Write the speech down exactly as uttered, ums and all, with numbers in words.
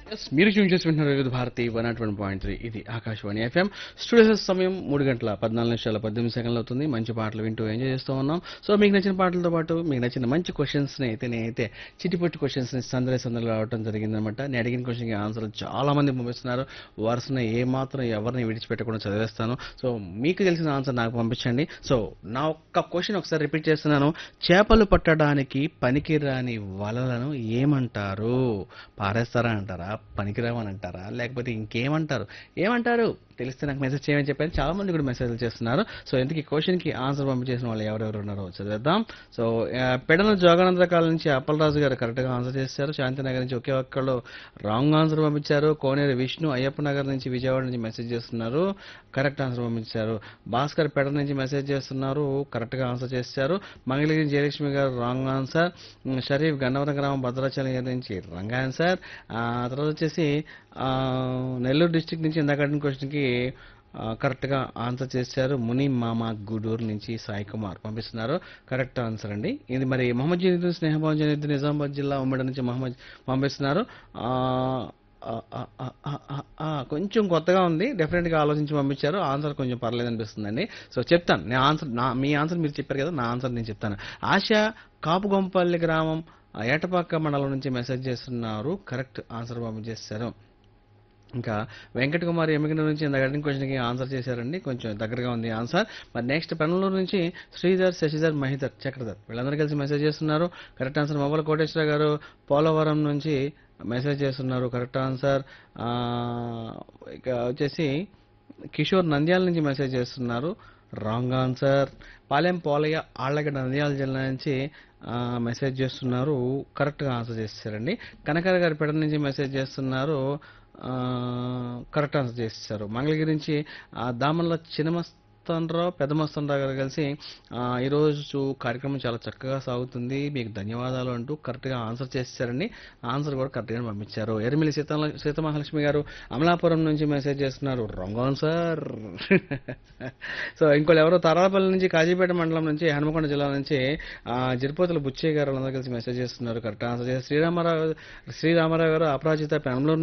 Yes మీరు tune చేసి వింటున్నారు వివిధ Bharati one not one point three ఇది ఆకాశవాణి ఎఫ్ఎం స్టూడియో సమయం మూడు గంటల పద్నాలుగు నిమిషాల పద్దెనిమిది సెకండ్లు అవుతుంది. మంచి పాటలు వింటూ ఎంజాయ్ చేస్తూ ఉన్నాం. సో మీకు నచ్చిన పాటలతో పాటు మీకు నచ్చిన మంచి క్వశ్చన్స్ని అయితే నేనైతే చిటిపొట్టి క్వశ్చన్స్ని సందడి సందడిలో రావడం జరిగిందనమాట. నేను అడిగిన క్వశ్చన్కి ఆన్సర్లు చాలా మంది పంపిస్తున్నారు. వరుసన ఏ మాత్రం ఎవరిని విడిచిపెట్టకుండా చదివేస్తాను. సో మీకు తెలిసిన ఆన్సర్ నాకు పంపించండి. సో నా ఒక్క క్వశ్చన్ ఒకసారి రిపీట్ చేస్తున్నాను. చేపలు పట్టడానికి పనికిరాని వలలను ఏమంటారు? పారేస్తారా అంటారా, పనికిరామని అంటారా, లేకపోతే ఇంకేమంటారు? ఏమంటారు తెలిస్తే నాకు మెసేజ్ చేయమని చెప్పారు. చాలా మంది కూడా మెసేజ్లు చేస్తున్నారు. సో ఇంతకీ క్వశ్చన్కి ఆన్సర్ పంపించేసిన వాళ్ళు ఎవరెవరు ఉన్నారో చదివేద్దాం. సో ఆ, పెడన జోగానంద కాలం నుంచి అప్పలరాజు గారు కరెక్ట్గా ఆన్సర్ చేశారు. శాంతినగర్ నుంచి ఒకే ఒక్కళ్ళు రాంగ్ ఆన్సర్ పంపించారు. కోనేరు విష్ణు అయ్యప్ప నగర్ నుంచి విజయవాడ నుంచి మెసేజ్ చేస్తున్నారు. కరెక్ట్ ఆన్సర్ పంపించారు. భాస్కర్ పెడ నుంచి మెసేజ్ చేస్తున్నారు. కరెక్ట్గా ఆన్సర్ చేశారు. మంగళగిరి జయలక్ష్మి గారు రాంగ్ ఆన్సర్. ఉమ్, షరీఫ్ గన్నవరం గ్రామం భద్రాచలం గారి నుంచి రాంగ్ ఆన్సర్. ఆ తర్వాత వచ్చేసి ఆ, నెల్లూరు డిస్టిక్ నుంచి ఇందాక అడిగిన క్వశ్చన్కి ఆ, కరెక్ట్గా ఆన్సర్ చేశారు. ముని మామ గూడూరు నుంచి సాయి కుమార్ పంపిస్తున్నారు. కరెక్ట్ ఆన్సర్ అండి ఇది. మరి మహమ్మద్ జనీద్ స్నేహభావన్ జనీద్ నిజామాబాద్ జిల్లా ఉమ్మడి నుంచి మహమ్మద్ పంపిస్తున్నారు. ఆ, ఆ, ఆ, ఆ, ఆ, ఆ, ఆ, కొంచెం కొత్తగా ఉంది. డెఫినెట్గా ఆలోచించి పంపించారు. ఆన్సర్ కొంచెం పర్లేదు అనిపిస్తుందండి. సో చెప్తాను నేను ఆన్సర్. నా మీ ఆన్సర్ మీరు చెప్పారు కదా, నా ఆన్సర్ నేను చెప్తాను. ఆశ కాపుగొంపల్లి గ్రామం ఆ, ఏటపాక మండలం నుంచి మెసేజ్ చేస్తున్నారు. కరెక్ట్ ఆన్సర్ పంపించేశారు. ఇంకా వెంకట కుమార్ ఎమ్మిగనూరు నుంచి ఇందాక అడిగిన క్వశ్చన్కి ఆన్సర్ చేశారండి. కొంచెం దగ్గరగా ఉంది ఆన్సర్. మరి నెక్స్ట్ పెనలూరు నుంచి శ్రీధర్, శశిధర్, మహిధర్, చక్రధర్ వీళ్ళందరూ కలిసి మెసేజ్ చేస్తున్నారు. Correct answer. మొబైల్ కోటేశ్వర గారు పోలవరం నుంచి మెసేజ్ చేస్తున్నారు. Correct answer. ఆ, ఇక వచ్చేసి కిషోర్ నంద్యాల నుంచి మెసేజ్ చేస్తున్నారు. Wrong answer. పాలెం పోలయ్య ఆళ్లగడ్డ నంద్యాల జిల్లా నుంచి ఆ, మెసేజ్ చేస్తున్నారు. కరెక్ట్గా ఆన్సర్ చేశారండి. కనకర గారి పెడ నుంచి మెసేజ్ చేస్తున్నారు. ఆ, కరెక్ట్ ఆన్సర్ చేశారు. మంగళగిరి నుంచి ఆ, దామన్ల చిన్నమస్తనరావు పెద్దమస్తనరావు గారు కలిసి ఆ, ఈరోజు కార్యక్రమం చాలా చక్కగా సాగుతుంది, మీకు ధన్యవాదాలు అంటూ కరెక్ట్గా ఆన్సర్ చేశారండి. ఆన్సర్ కూడా కరెక్ట్గా పంపించారు. ఎరిమిలి సీత సీతమహాలక్ష్మి గారు అమలాపురం నుంచి మెసేజ్ చేస్తున్నారు. Wrong answer. సో ఇంకోళ్ళు ఎవరో తారాపల్లి నుంచి కాజీపేట మండలం నుంచి హనుమకొండ జిల్లా నుంచి ఆ, జిరిపోతుల బుచ్చయ్య గారు అందరూ కలిసి మెసేజ్ చేస్తున్నారు. కరెక్ట్ ఆన్సర్ చేసి శ్రీరామారావు శ్రీరామారావు గారు అపరాజిత పెనంలో